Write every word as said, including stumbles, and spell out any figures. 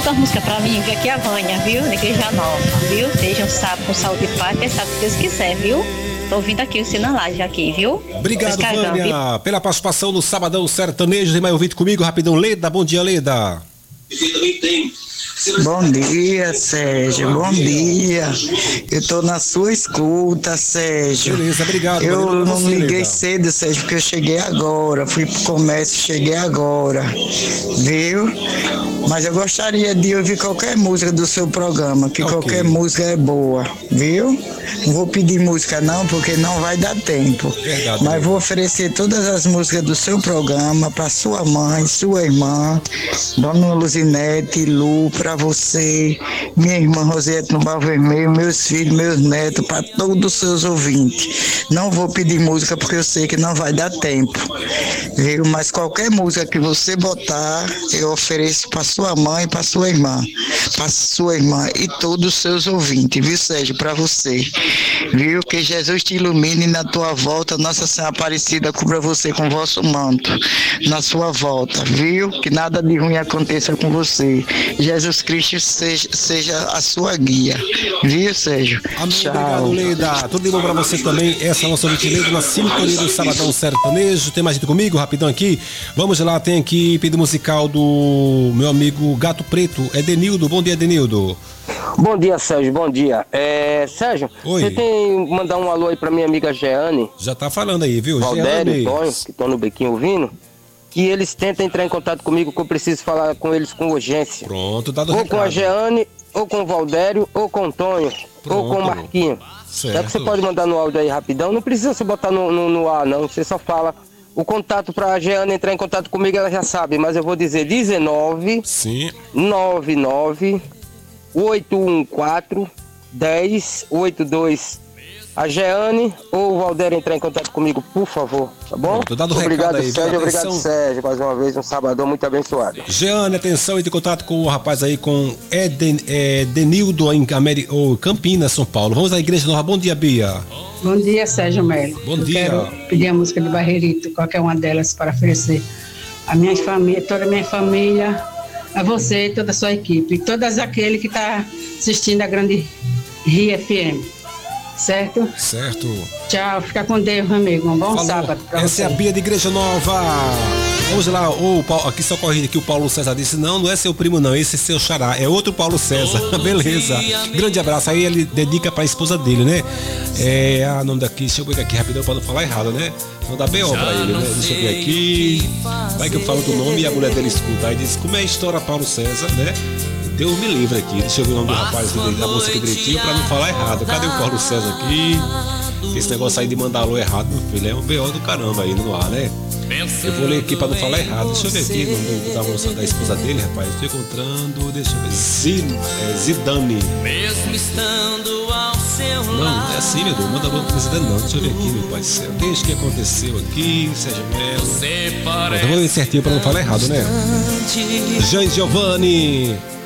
Bota uma música pra mim, que aqui é a Vânia, viu? Na Igreja Nova, viu? Seja um sábado com saúde e paz, quem sabe se Deus quiser, viu? Tô ouvindo aqui o Sinalagem aqui, viu? Obrigado, Vânia, pela participação no Sabadão Sertanejo. Tem mais ouvinte comigo, rapidão. Leda, bom dia, Leda. Bom dia, Sérgio, bom dia. Eu tô na sua escuta, Sérgio. Beleza, obrigado. Eu não me liguei cedo, Sérgio, porque eu cheguei agora. Fui pro comércio, cheguei agora. Viu? Mas eu gostaria de ouvir qualquer música do seu programa, que okay. Qualquer música é boa, viu? Não vou pedir música não, porque não vai dar tempo. Verdade, mas vou oferecer todas as músicas do seu programa para sua mãe, sua irmã, Dona Luzinete, Lu, para você, minha irmã Rosete no Bar Vermelho, meus filhos, meus netos, para todos os seus ouvintes. Não vou pedir música porque eu sei que não vai dar tempo, viu? Mas qualquer música que você botar, eu ofereço para sua mãe e para sua irmã, para sua irmã e todos os seus ouvintes, viu, Sérgio? Para você, viu? Que Jesus te ilumine na tua volta, Nossa Senhora Aparecida cubra você com o vosso manto na sua volta, viu? Que nada de ruim aconteça com você. Jesus Cristo seja, seja a sua guia, viu, Sérgio? Amém. Tchau. Obrigado, Leida. Tudo de bom pra você também. Essa é a nossa ouvinte Leida na sintonia do Sabadão Sertanejo. Tem mais gente comigo? Rapidão aqui. Vamos lá, tem aqui pedido musical do meu amigo Gato Preto, Edenildo. Bom dia, Edenildo. Bom dia, Sérgio, bom dia. É, Sérgio, Oi. Você tem mandar um alô aí pra minha amiga Jeane? Já tá falando aí, viu? Valdério e Tonho, que estão no bequinho ouvindo. Que eles tentem entrar em contato comigo, que eu preciso falar com eles com urgência. Pronto, dado o Ou recado. com a Jeane, ou com o Valdério, ou com o Tonho, Pronto. ou com o Marquinho. Certo. Será que você pode mandar no áudio aí rapidão? Não precisa você botar no, no, no ar, não. Você só fala o contato pra a Jeane entrar em contato comigo, ela já sabe. Mas eu vou dizer dezenove, Sim. noventa e nove, oito um quatro, dez oitenta e dois. A Jeane ou o Valdério entrar em contato comigo, por favor, tá bom? Pronto, dado o obrigado, recado aí, Sérgio, obrigado, atenção. Sérgio, mais uma vez, um sabadão muito abençoado. Jeane, atenção, entre em contato com o rapaz aí, com Eden, é, Denildo em Ameri, ou Campinas, São Paulo. Vamos à Igreja Nova. Bom dia, Bia. Bom dia, Sérgio Melo. Bom Eu dia. Quero pedir a música de Barreirito, qualquer uma delas, para oferecer a minha família, toda a minha família, a você e toda a sua equipe, todas aqueles que estão tá assistindo a grande R I F M. Certo? Certo. Tchau, fica com Deus, amigo. Um bom Falou. sábado pra Essa você. é a Bia de Igreja Nova. Vamos lá, o Paulo, aqui só corrige aqui, o Paulo César disse, não, não é seu primo não, esse é seu xará, é outro Paulo César. Beleza. Grande abraço. Aí ele dedica pra esposa dele, né? É, a nome daqui, deixa eu ver aqui rapidão pra não falar errado, né? Não dá B O pra ele, né? Deixa eu ver aqui. Vai que eu falo do nome e a mulher dele escuta. Aí diz, como é a história Paulo César, né? Deus me livre aqui, deixa eu ver o nome do rapaz da moça aqui direitinho pra não falar errado. Cadê o Paulo César aqui? Esse negócio aí de mandar alô errado, meu filho, é um B O do caramba aí no ar, né? Eu vou ler aqui pra não falar errado. Deixa eu ver aqui o nome da moça da esposa dele, rapaz. Estou encontrando, deixa eu ver. Zid, é, Zidane. Mesmo estando ao seu lado. Não, não é assim, meu Deus. Manda alô pro Zidane, não. Deixa eu ver aqui, meu pai do céu. Desde que aconteceu aqui, Sérgio Melo. Eu vou ler certinho pra não falar errado, né? Jean Giovanni.